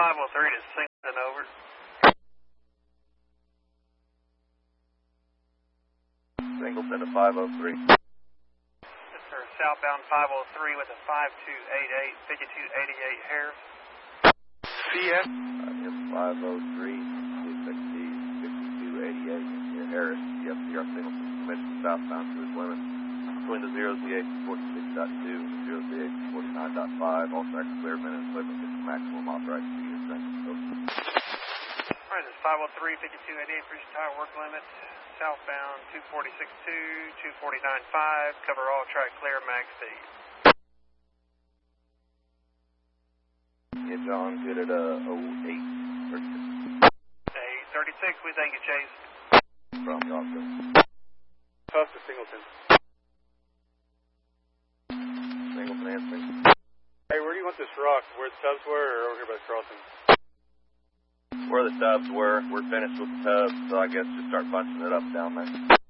503 to Singleton, over. Singleton to 503. Yes, sir. Southbound 503 with a 5288, 5288 Harris. CS. Yes, 503, 5288. Here, Harris, yep, CR Singleton, permission southbound to his limit. Between the 0ZH 46.2 and the 0ZH 49.5, all tracks clear, minutes limit is the maximum authorized speed in Francisco. Alright, this is 503, 5288, Bridge Tire work limit. Southbound 246.2, 249.5, cover all track clear, max speed. Yeah, John, good at 08. 836, we thank you, Chase. From Yonkers. Tough to Singleton. Singleton answering. Hey, where do you want this rock? Where the tubs were, or over here by the crossing? Where the tubs were, we're finished with the tubs, so I guess just start bunching it up down there.